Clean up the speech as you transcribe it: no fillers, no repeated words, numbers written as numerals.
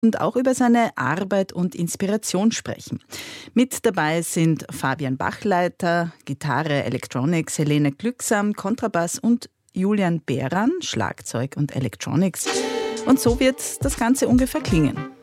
und auch über seine Arbeit und Inspiration sprechen. Mit dabei sind Fabian Bachleiter, Gitarre, Electronics, Helene Glücksam, Kontrabass und Julian Behran, Schlagzeug und Electronics. Und so wird das Ganze ungefähr klingen.